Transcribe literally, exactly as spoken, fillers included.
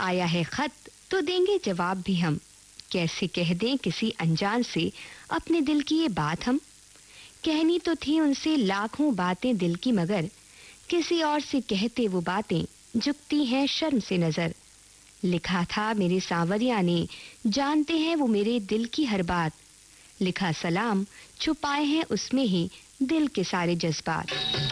आया है खत तो देंगे जवाब भी हम, कैसे कह दें किसी अनजान से अपने दिल की ये बात हम। कहनी तो थी उनसे लाखों बातें दिल की, मगर किसी और से कहते वो बातें झुकती हैं शर्म से नजर। लिखा था मेरे सांवरिया ने, जानते हैं वो मेरे दिल की हर बात, लिखा सलाम छुपाए हैं उसमें ही दिल के सारे जज्बात।